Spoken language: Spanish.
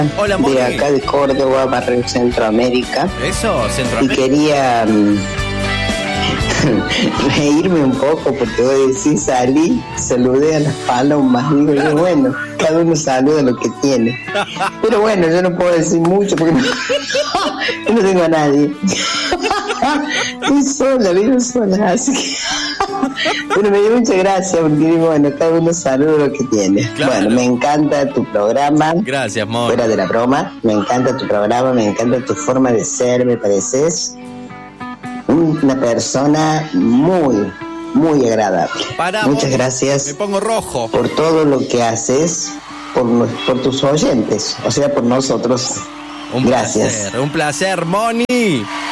Hola, Moni. De acá de Córdoba, Barrio Centroamérica. Eso, Centroamérica. Y quería reírme un poco porque vos decís, salí, saludé a las palomas. Digo yo, bueno, cada uno saluda lo que tiene. Pero bueno, yo no puedo decir mucho porque yo no tengo a nadie. Estoy sola, vivo sola, así que... Bueno, me dio mucha gracia porque digo, bueno, cada uno saluda lo que tiene. Claro. Bueno, me encanta tu programa. Gracias, Moni. Fuera de la broma, me encanta tu programa, me encanta tu forma de ser, me pareces una persona muy, muy agradable. Muchas gracias. Me pongo rojo. Por todo lo que haces por tus oyentes, o sea, por nosotros. Gracias. Un placer, Moni.